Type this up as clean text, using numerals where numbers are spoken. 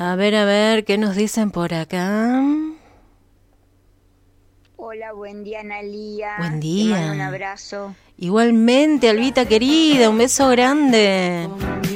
A ver, ¿qué nos dicen por acá? Hola, buen día, Analía. Buen Te mando un día. abrazo. Igualmente, Albita querida, un beso grande.